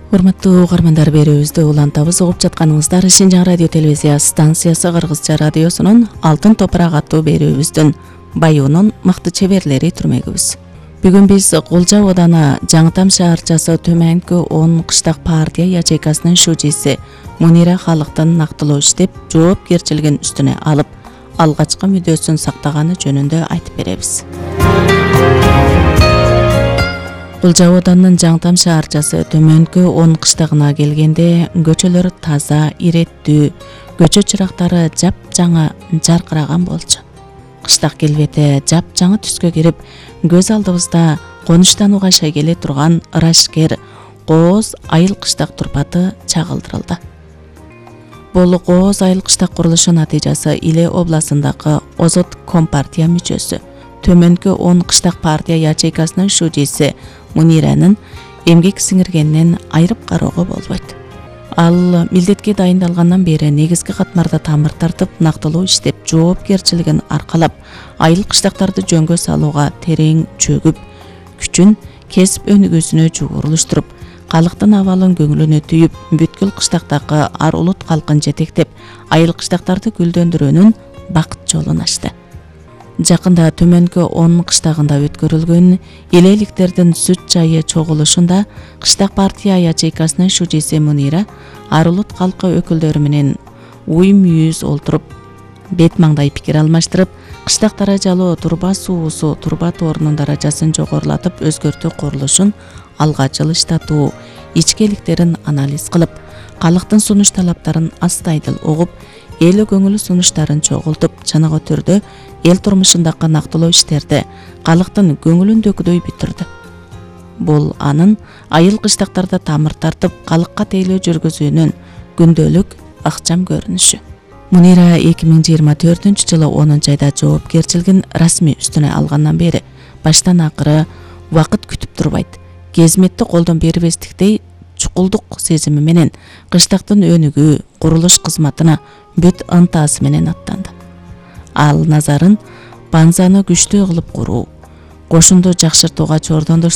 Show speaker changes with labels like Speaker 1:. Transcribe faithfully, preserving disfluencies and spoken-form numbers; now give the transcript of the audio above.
Speaker 1: Урматтуу угармандар, берүүбүздү улантабыз. Угуп жатканыңыздар Шинжаң радио телевизия станциясы Кыргызча радиосунун Алтын топурак аттуу берүүбүздүн баюунун мыкты чеберлери түрмөгүбүз. Бүгүн биз Кулжа ооданы Жаңытам шаарчасы төмөнкү он кыштак партия ячейкасынын шужиси Мунира халыктын нактылоо иштеп, жоопкерчилигин үстүнө алып, алгачкы мүдөөсүн сактаганы жөнүндө айтып беребиз. Кулжа оодунун Жаңытам шаарчасы төмөнкү он кыштагына келгенде көчөлөр таза, иреттүү, көчө чырактары жапжаңа жаркыраган болчу. Кыштак келбети жапжаңы түскө кирип, көз алдыбызда конуштанууга шегеле турган ырашкер Кооз айыл кыштак турпаты чагылдырылды. Бул Кооз айыл кыштак курулушу натыйжасы Иле областындагы Озот компартия мүчөсү, төмөнкү он кыштак партия ячейкасынын шужиси Муниранын эмгек сиңиргенинен айрып кароого болбойт. Ал милдетке дайындалгандан бери негизги катмарда тамыр тартып, нактылуу иштеп, жоопкерчилигин аркалап, айыл кыштактарды жөнгө салууга терең чөгүп, күчүн кесип өнүгүүсүнө жугурулуштуруп, калктын абалын көңүлүнө түйүп, бүткүл кыштактагы ар улут калкын жетектеп, айыл кыштактарды гүлдөндүрүүнүн бакыт жолун ачты. Жакында төмөнкү он кыштагында өткөрүлгөн элеликтердин сүт чайы чогулушунда кыштак партия ячейкасынын шужиси Мунира ар улут калкы өкүлдөрү менен уюм үйүз олтуруп, бет маңдай пикир алмаштырып, кыштак даражалуу турба суусу, турба тоорунун даражасын жогорулатып өзгөртүү курулушун алга жылыштатуу, ичкеликтерин анализ кылып, калктын сунуш талаптарын астайдыл угуп, эл көңүлү сунуштарын чогултуп, чыныгы түрдө эл турмушундагы нактылоо иштерди калктын көңүлүндөгүдөй бүтүрдү. Бул анын айыл кыштактарда тамыр тартып, калкка тейлөө жүргүзүүнүн күндөлүк ыкчам көрүнүшү. Мунира эки миң жыйырма төртүнчү жылы онунчу айда жоопкерчилигин расмий үстүнө алгандан бери баштан акыры убакыт күтүп турбайт. Кезметти колдон бербестиктей чукулдук сезими менен кыштактын өнүгүү, курулуш кызматына бүт ынтасы менен аттанды. Ал назарын банзаны күчтүү кылып куруу, кошунду жакшыртууга чордондош